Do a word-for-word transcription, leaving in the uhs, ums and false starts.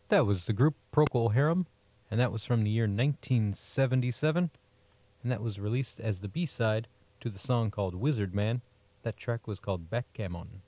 That was the group Procol Harum, and that was from the year nineteen seventy-seven, and that was released as the B-side to the song called Wizard Man. That track was called Backgammon.